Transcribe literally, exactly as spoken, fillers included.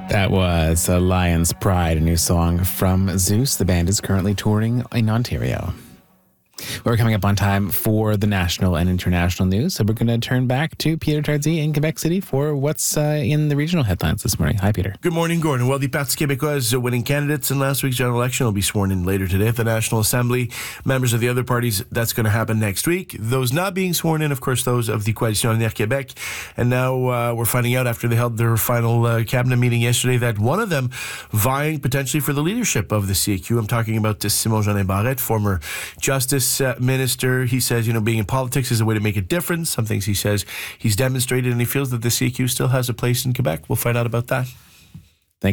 That was a Lion's Pride, a new song from Zeus. The band is currently touring in Ontario. We're coming up on time for the national and international news, so we're going to turn back to Peter Tardy in Quebec City for what's uh, in the regional headlines this morning. Hi, Peter. Good morning, Gordon. Well, the Parti québécois winning candidates in last week's general election will be sworn in later today at the National Assembly. Members of the other parties, that's going to happen next week. Those not being sworn in, of course, those of the Coalition Avenir Québec. And now uh, we're finding out after they held their final uh, cabinet meeting yesterday that one of them vying potentially for the leadership of the C A Q. I'm talking about Simon-Jeanin Barrette, former Justice Uh, minister. He says, you know, being in politics is a way to make a difference. Some things he says he's demonstrated, and he feels that the C A Q still has a place in Quebec. We'll find out about that.